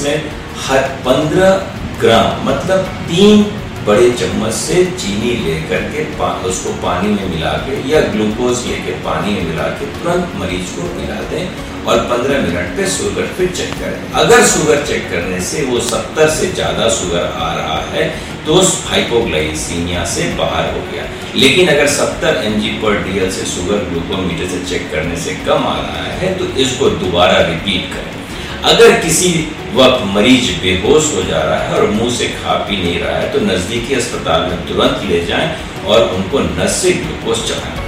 इसमें हर 15 ग्राम मतलब 3 बड़े चम्मच से चीनी लेकर के उसको पानी में मिला के या ग्लूकोज लेके पानी में मिला के तुरंत मरीज को पिला दें और 15 मिनट पे शुगर फिर चेक करें। अगर शुगर चेक करने से वो 70 से ज़्यादा शुगर आ रहा है तो उस हाइपोग्लाइसीमिया से बाहर हो गया। लेकिन अगर 70 mg/dl से शुगर ग्लूकोमीटर से चेक करने से कम आ रहा है तो इसको दोबारा रिपीट करें। अगर किसी वक्त मरीज बेहोश हो जा रहा है और मुंह से खा पी नहीं रहा है तो नज़दीकी अस्पताल में तुरंत ले जाएं और उनको नस से ग्लूकोज चढ़ाएं।